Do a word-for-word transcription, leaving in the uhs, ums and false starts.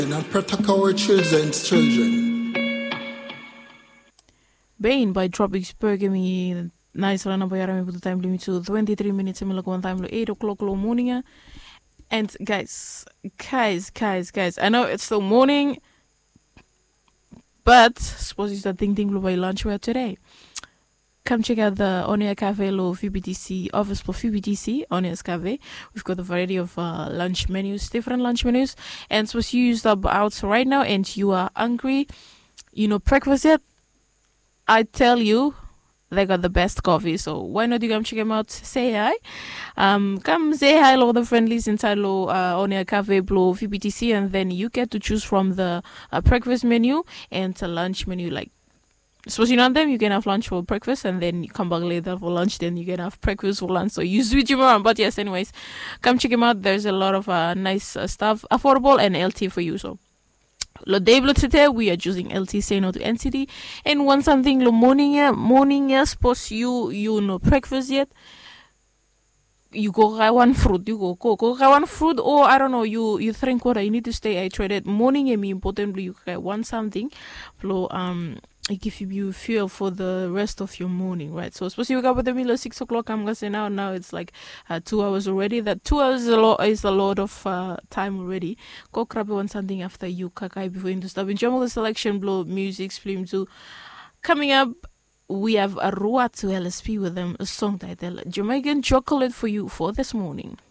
and protect our children's children. Bane by Tropics Bergamy. Nice run by Yarami with the time limit to twenty-three minutes and one time to eight o'clock morning. And guys, guys, guys, guys, I know it's still morning, but suppose you start thinking by lunch where today. Come check out the Onia Cafe Lo V B T C office for V B T C Onia's Cafe. We've got a variety of uh, lunch menus, different lunch menus, and suppose you stop out right now and you are hungry, you know breakfast yet? I tell you, they got the best coffee, so why not you come check them out? Say hi. Um, come say hi to all the friendlies inside Lo uh, Onia Cafe Blo V B T C, and then you get to choose from the uh, breakfast menu and the lunch menu. Like, suppose you know them, you can have lunch for breakfast, and then you come back later for lunch. Then you can have breakfast for lunch. So you switch them around. But yes, anyways, come check them out. There's a lot of uh, nice uh, stuff, affordable and L T for you. So. Lo day today we are choosing L T, say no to N C D, and want something lo morning morning suppose you you know breakfast yet, you go buy one fruit, you go go go buy one fruit, or I don't know, you you drink water, you need to stay hydrated. Morning and importantly you want something lo um it give you fuel for the rest of your morning, right? So suppose you wake up with the meal at six o'clock. I'm gonna say now, now it's like uh, two hours already. That two hours is a lot is a lot of uh, time already. Go grab one something after you kakai before you stop. Enjoy all the selection, blow music, stream too. Coming up, we have a Ruatu L S P with them, a song titled Jamaican Chocolate for you for this morning.